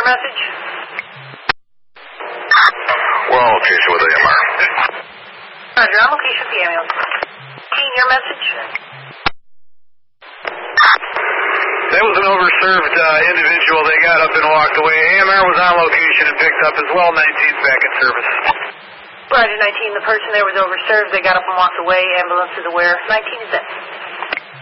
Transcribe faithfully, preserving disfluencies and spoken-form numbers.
message? We're on location with A M R. Roger, on location with the ambulance. Gene, your message? That was an overserved uh, individual. They got up and walked away. A M R was on location and picked up as well. nineteen's back in service. Roger, nineteen. The person there was overserved. They got up and walked away. Ambulance is aware. nineteen is it.